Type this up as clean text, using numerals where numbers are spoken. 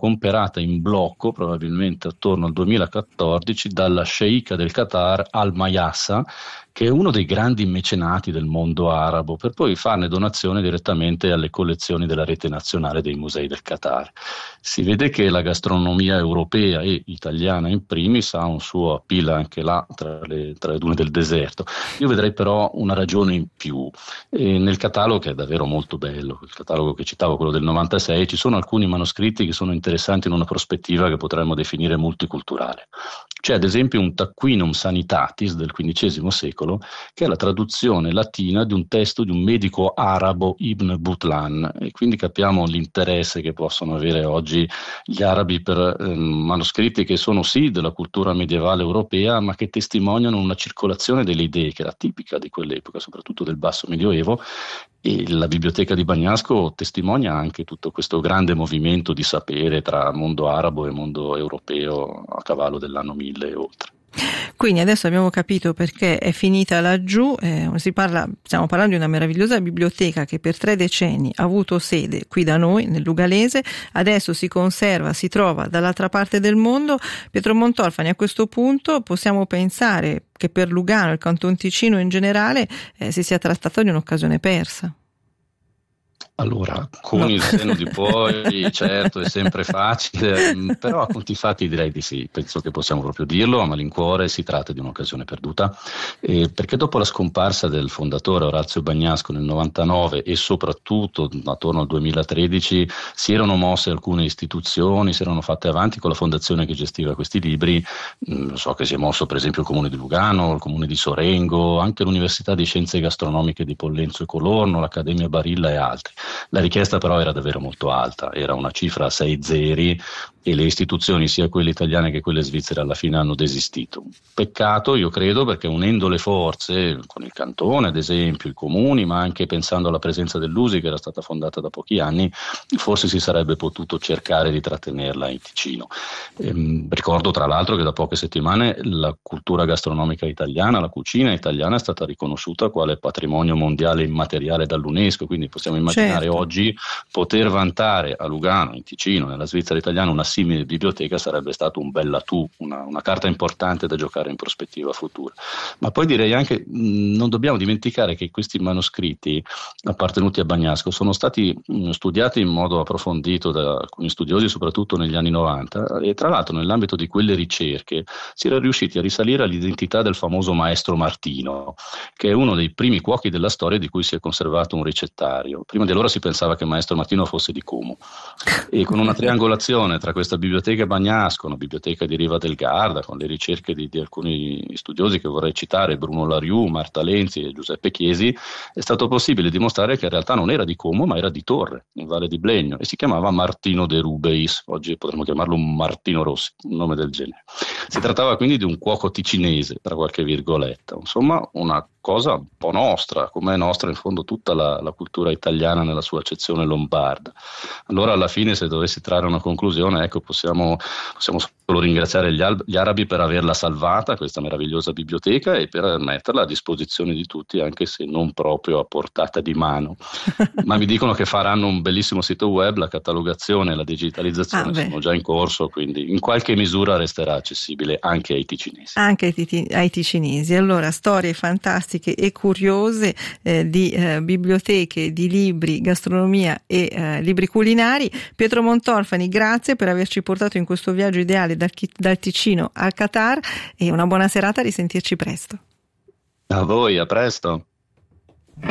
comperata in blocco, probabilmente attorno al 2014, dalla sceicca del Qatar Al Mayassa, che è uno dei grandi mecenati del mondo arabo, per poi farne donazione direttamente alle collezioni della rete nazionale dei musei del Qatar. Si vede che la gastronomia europea e italiana in primis ha un suo appeal anche là tra le dune del deserto. Io vedrei però una ragione in più. Nel catalogo, che è davvero molto bello, il catalogo che citavo, quello del 96, ci sono alcuni manoscritti che sono interessanti in una prospettiva che potremmo definire multiculturale. C'è ad esempio un Tacquinum Sanitatis del XV secolo, che è la traduzione latina di un testo di un medico arabo, Ibn Butlan, e quindi capiamo l'interesse che possono avere oggi gli arabi per manoscritti che sono sì della cultura medievale europea, ma che testimoniano una circolazione delle idee che era tipica di quell'epoca, soprattutto del basso medioevo, e la biblioteca di Bagnasco testimonia anche tutto questo grande movimento di sapere tra mondo arabo e mondo europeo a cavallo dell'anno 1000 e oltre. Quindi adesso abbiamo capito perché è finita laggiù, stiamo parlando di una meravigliosa biblioteca che per 3 decenni ha avuto sede qui da noi nel Lugalese, adesso si conserva, si trova dall'altra parte del mondo. Pietro Montolfani, a questo punto possiamo pensare che per Lugano e il Canton Ticino in generale si sia trattato di un'occasione persa. Allora, con il senno di poi, certo, è sempre facile, però a conti fatti direi di sì, penso che possiamo proprio dirlo, a malincuore si tratta di un'occasione perduta, perché dopo la scomparsa del fondatore Orazio Bagnasco nel 99 e soprattutto attorno al 2013 si erano mosse alcune istituzioni, si erano fatte avanti con la fondazione che gestiva questi libri, so che si è mosso per esempio il Comune di Lugano, il Comune di Sorengo, anche l'Università di Scienze Gastronomiche di Pollenzo e Colorno, l'Accademia Barilla e altri. La richiesta però era davvero molto alta, era una cifra a 6 zeri e le istituzioni, sia quelle italiane che quelle svizzere, alla fine hanno desistito. Peccato, io credo, perché unendo le forze con il cantone, ad esempio, i comuni, ma anche pensando alla presenza dell'USI che era stata fondata da pochi anni, forse si sarebbe potuto cercare di trattenerla in Ticino. Ricordo tra l'altro che da poche settimane la cultura gastronomica italiana, la cucina italiana è stata riconosciuta quale patrimonio mondiale immateriale dall'UNESCO, quindi possiamo immaginare oggi poter vantare a Lugano, in Ticino, nella Svizzera italiana, una simile biblioteca sarebbe stato un bel attu, una carta importante da giocare in prospettiva futura. Ma poi direi anche, non dobbiamo dimenticare che questi manoscritti appartenuti a Bagnasco sono stati studiati in modo approfondito da alcuni studiosi, soprattutto negli anni 90, e tra l'altro nell'ambito di quelle ricerche si era riusciti a risalire all'identità del famoso maestro Martino, che è uno dei primi cuochi della storia di cui si è conservato un ricettario. Prima di allora si pensava che Maestro Martino fosse di Como, e con una triangolazione tra questa biblioteca Bagnasco, una biblioteca di Riva del Garda, con le ricerche di alcuni studiosi che vorrei citare, Bruno Lariu, Marta Lenzi e Giuseppe Chiesi, è stato possibile dimostrare che in realtà non era di Como ma era di Torre, in Valle di Blegno, e si chiamava Martino de Rubeis, oggi potremmo chiamarlo un Martino Rossi, un nome del genere. Si trattava quindi di un cuoco ticinese, tra qualche virgoletta, insomma una cosa un po' nostra, come è nostra in fondo tutta la cultura italiana nella sua accezione lombarda. Allora alla fine, se dovessi trarre una conclusione, ecco, possiamo solo ringraziare gli arabi per averla salvata, questa meravigliosa biblioteca, e per metterla a disposizione di tutti, anche se non proprio a portata di mano. Ma mi dicono che faranno un bellissimo sito web, la catalogazione e la digitalizzazione sono già in corso, quindi in qualche misura resterà accessibile anche ai ticinesi. Anche ai ticinesi. Allora, storie fantastiche e curiose di biblioteche, di libri, gastronomia e libri culinari. Pietro Montolfani, grazie per averci portato in questo viaggio ideale dal Ticino al Qatar, e una buona serata, a risentirci presto. A voi, a presto.